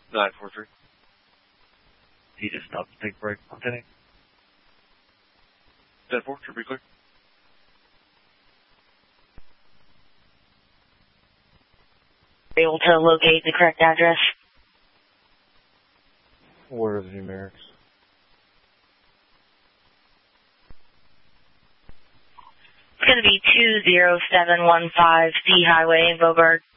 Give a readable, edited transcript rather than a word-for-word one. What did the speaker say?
943. He just stopped to take a break. Lieutenant. 10-4, should be clear. Able to locate the correct address? What are the numerics? It's going to be 20715 C Highway in Beauburg.